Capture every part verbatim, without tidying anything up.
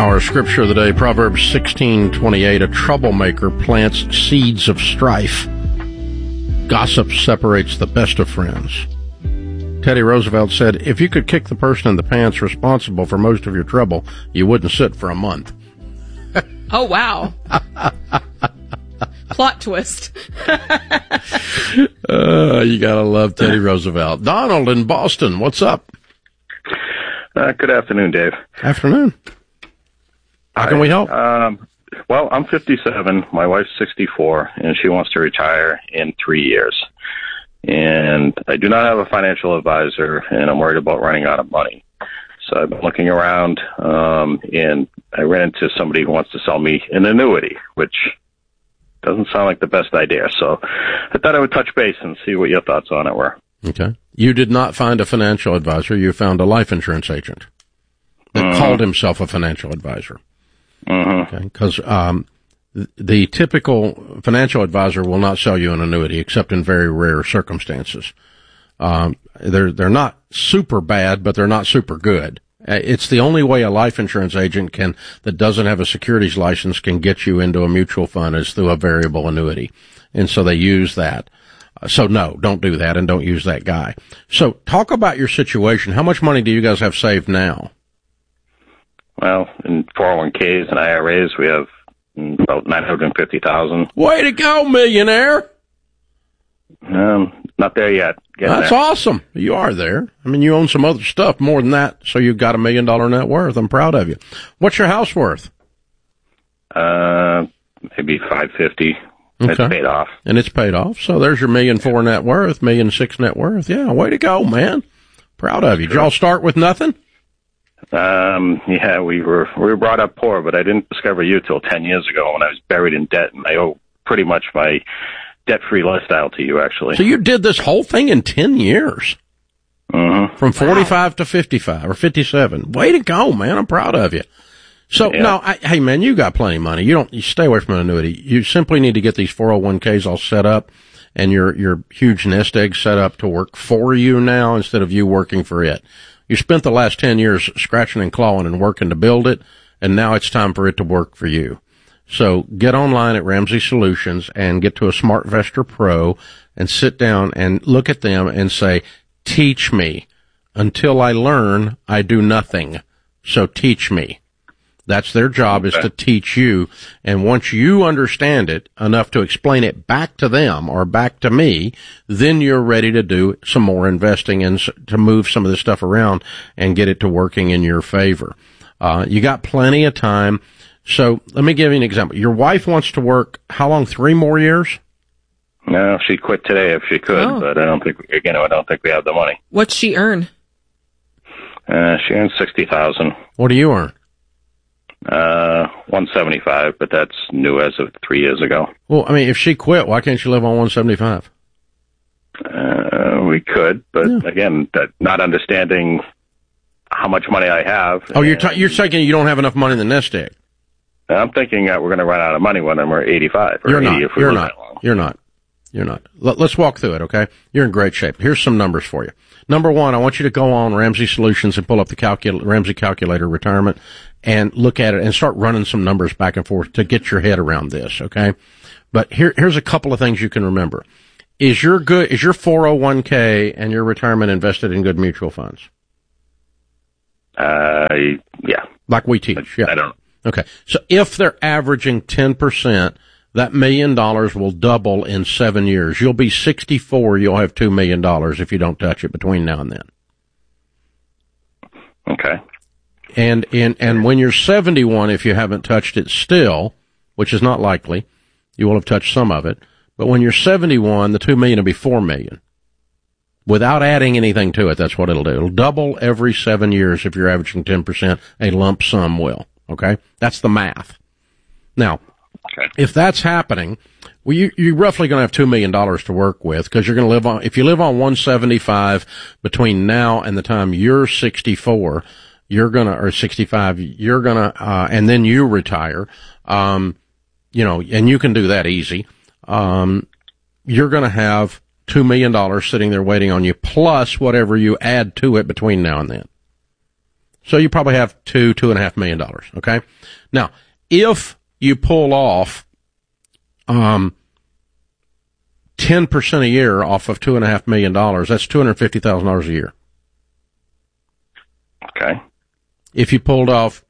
Our scripture of the day, Proverbs sixteen twenty-eight, a troublemaker plants seeds of strife. Gossip separates the best of friends. Teddy Roosevelt said, if you could kick the person in the pants responsible for most of your trouble, you wouldn't sit for a month. Oh, wow. Plot twist. uh, you gotta love Teddy Roosevelt. Donald in Boston, what's up? Uh, good afternoon, Dave. Afternoon. How can Hi. we help? Um, well, I'm fifty-seven. My wife's sixty-four, and she wants to retire in three years. And I do not have a financial advisor, and I'm worried about running out of money. So I've been looking around, um, and I ran into somebody who wants to sell me an annuity, which doesn't sound like the best idea. So I thought I would touch base and see what your thoughts on it were. Okay. You did not find a financial advisor. You found a life insurance agent that mm-hmm. called himself a financial advisor. Mm-hmm. Okay. Because um, the typical financial advisor will not sell you an annuity except in very rare circumstances. Um, they're, they're not super bad, but they're not super good. It's the only way a life insurance agent can, that doesn't have a securities license, can get you into a mutual fund is through a variable annuity. And so they use that. So no, don't do that and don't use that guy. So talk about your situation. How much money do you guys have saved now? Well, in four oh one k's and I R As, we have about nine hundred fifty thousand dollars. Way to go, millionaire. Um, not there yet. Getting That's there. awesome. You are there. I mean, you own some other stuff more than that, so you've got a million dollar net worth. I'm proud of you. What's your house worth? Uh, maybe five fifty. Okay. It's paid off. And it's paid off. So there's your million four net worth, million six net worth. Yeah, way to go, man. Proud of you. Did y'all start with nothing? Um, yeah, we were, we were brought up poor, but I didn't discover you till ten years ago when I was buried in debt, and I owe pretty much my debt-free lifestyle to you, actually. So you did this whole thing in ten years? Mm-hmm. From forty-five wow. to fifty-five or fifty-seven. Way to go, man. I'm proud of you. So, yeah. no, I, hey, man, you got plenty of money. You don't, you stay away from an annuity. You simply need to get these four oh one k's all set up and your, your huge nest egg set up to work for you now instead of you working for it. You spent the last ten years scratching and clawing and working to build it, and now it's time for it to work for you. So get online at Ramsey Solutions and get to a SmartVestor Pro and sit down and look at them and say, teach me. Until I learn, I do nothing. So teach me. That's their job, is to teach you. And once you understand it enough to explain it back to them or back to me, then you're ready to do some more investing and to move some of this stuff around and get it to working in your favor. Uh, you got plenty of time. So let me give you an example. Your wife wants to work how long? Three more years? No, she'd quit today if she could, oh. but I don't think, again, I don't think we have the money. What's she earn? Uh, she earns sixty thousand dollars. What do you earn? Uh, one seventy-five, but that's new as of three years ago. Well, I mean, if she quit, why can't she live on one seventy-five? Uh, we could, but yeah. again, that not understanding how much money I have. Oh, you're t- you're saying you don't have enough money in the nest egg. I'm thinking that we're going to run out of money when we're eighty-five or you're eighty not. if we You're live not. that long. You're not. You're not. Let, let's walk through it, okay? You're in great shape. Here's some numbers for you. Number one, I want you to go on Ramsey Solutions and pull up the calcul- Ramsey Calculator Retirement and look at it and start running some numbers back and forth to get your head around this, okay? But here, here's a couple of things you can remember. Is your good, is your four oh one k and your retirement invested in good mutual funds? Uh, yeah. Like we teach, yeah. I don't. Okay. So if they're averaging ten percent, that million dollars will double in seven years. You'll be sixty-four, you'll have two million dollars if you don't touch it between now and then. Okay. And in, and when you're seventy-one, if you haven't touched it still, which is not likely, you will have touched some of it. But when you're seventy-one, the two million will be four million. Without adding anything to it, that's what it'll do. It'll double every seven years if you're averaging ten percent. A lump sum will. Okay? That's the math. Now, okay. If that's happening, well, you, you're roughly going to have two million dollars to work with because you're going to live on, if you live on one seventy-five between now and the time you're sixty-four, you're going to, or sixty-five, you're going to, uh, and then you retire, um, you know, and you can do that easy. Um, you're going to have two million dollars sitting there waiting on you plus whatever you add to it between now and then. So you probably have two, two and a half million dollars. Okay. Now, if you pull off, um, ten percent a year off of two and a half million dollars, that's two hundred fifty thousand dollars a year. Okay. If you pulled off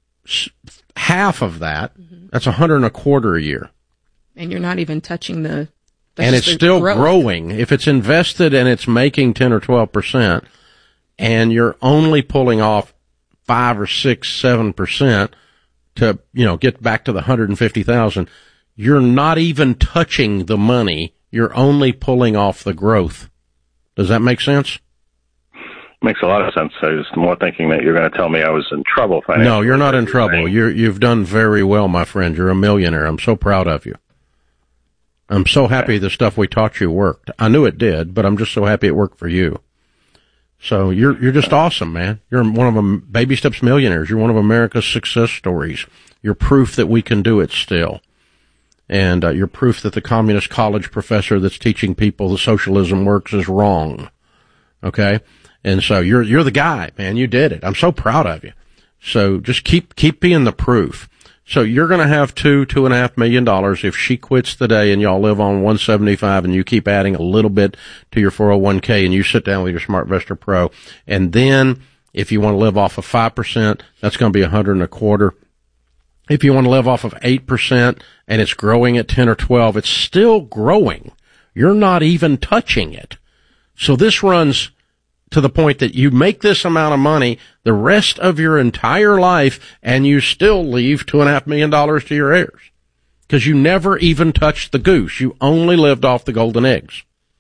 half of that, mm-hmm. that's a hundred and a quarter a year. And you're not even touching the, and it's still growth. growing. If it's invested and it's making ten or twelve percent, and you're only pulling off five or six, seven percent to, you know, get back to the hundred and fifty thousand, you're not even touching the money. You're only pulling off the growth. Does that make sense? Makes a lot of sense. I was more thinking that you're going to tell me I was in trouble financially. No, you're not in trouble. You're, you've done very well, my friend. You're a millionaire. I'm so proud of you. I'm so happy the stuff we taught you worked. I knew it did, but I'm just so happy it worked for you. So you're you're just awesome, man. You're one of them Baby Steps millionaires. You're one of America's success stories. You're proof that we can do it still. And uh, you're proof that the communist college professor that's teaching people the socialism works is wrong. Okay? And so you're you're the guy, man. You did it. I'm so proud of you. So just keep keep being the proof. So you're going to have two, two and a half million dollars if she quits today and y'all live on one seventy-five and you keep adding a little bit to your four oh one k and you sit down with your SmartVestor Pro. And then if you want to live off of five percent, that's going to be a hundred and a quarter. If you want to live off of eight percent and it's growing at ten or twelve, it's still growing. You're not even touching it. So this runs to the point that you make this amount of money the rest of your entire life and you still leave two and a half million dollars to your heirs because you never even touched the goose. You only lived off the golden eggs.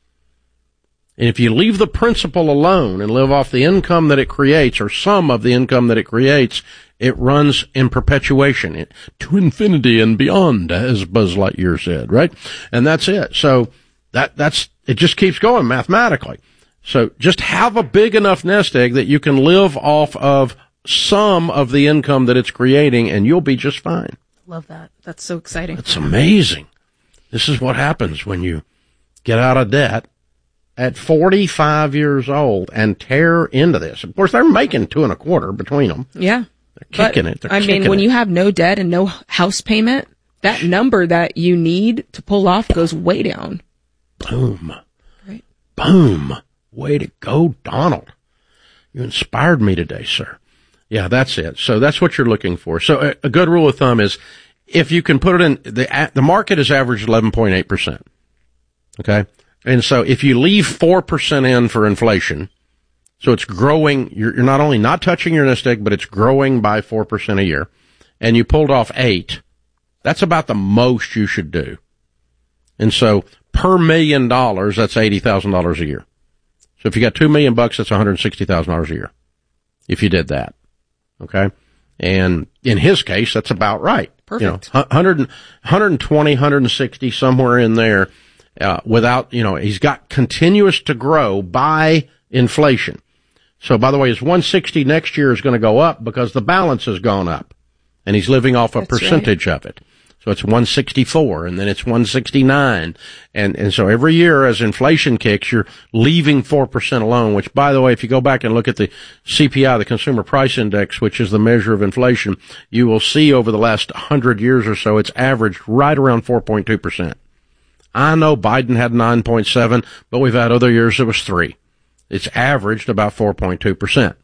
And if you leave the principal alone and live off the income that it creates or some of the income that it creates, it runs in perpetuation to infinity and beyond, as Buzz Lightyear said, right? And that's it. So that, that's, it just keeps going mathematically. So just have a big enough nest egg that you can live off of some of the income that it's creating, and you'll be just fine. Love that. That's so exciting. It's amazing. This is what happens when you get out of debt at forty-five years old and tear into this. Of course, they're making two and a quarter between them. Yeah. They're kicking but, it. They're I kicking mean, when it. you have no debt and no house payment, that number that you need to pull off goes way down. Boom. Right. Boom. Way to go, Donald. You inspired me today, sir. Yeah, that's it. So that's what you're looking for. So a, a good rule of thumb is if you can put it in, the the market has averaged eleven point eight percent. Okay? And so if you leave four percent in for inflation, so it's growing, you're, you're not only not touching your nest egg, but it's growing by four percent a year, and you pulled off eight, that's about the most you should do. And so per million dollars, that's eighty thousand dollars a year. So if you got two million bucks, that's one hundred sixty thousand dollars a year. If you did that. Okay. And in his case, that's about right. Perfect. You know, one hundred, one hundred twenty, one hundred sixty, somewhere in there, uh, without, you know, he's got continuous to grow by inflation. So by the way, his one hundred sixty next year is going to go up because the balance has gone up and he's living off a that's percentage right. of it. So it's one hundred sixty-four and then it's one hundred sixty-nine. And, and so every year as inflation kicks, you're leaving four percent alone, which by the way, if you go back and look at the C P I, the Consumer Price Index, which is the measure of inflation, you will see over the last one hundred years or so, it's averaged right around four point two percent. I know Biden had nine point seven, but we've had other years it was three. It's averaged about four point two percent.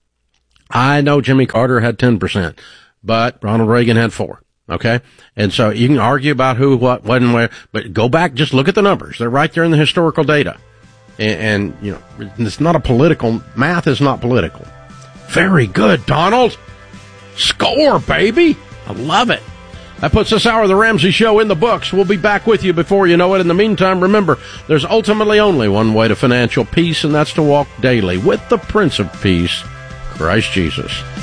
I know Jimmy Carter had ten percent, but Ronald Reagan had four. Okay. And so you can argue about who, what, when, and where, but go back, just look at the numbers. They're right there in the historical data. And, and, you know, it's not a political, math is not political. Very good, Donald. Score, baby. I love it. That puts this hour of the Ramsey Show in the books. We'll be back with you before you know it. In the meantime, remember, there's ultimately only one way to financial peace, and that's to walk daily with the Prince of Peace, Christ Jesus.